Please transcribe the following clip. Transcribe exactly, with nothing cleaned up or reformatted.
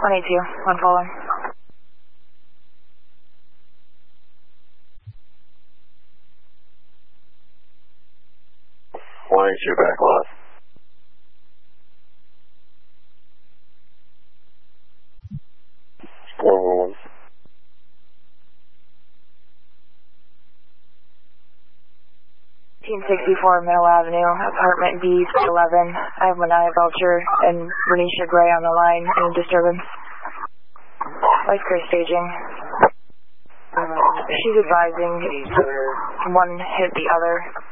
twenty-two, one fallen. one eighty-two back left. four one one. eighteen sixty-four Middle Avenue, apartment B eleven. I have Mania Belcher and Renisha Gray on the line. Any disturbance? Life Gray staging. She's advising one hit the other.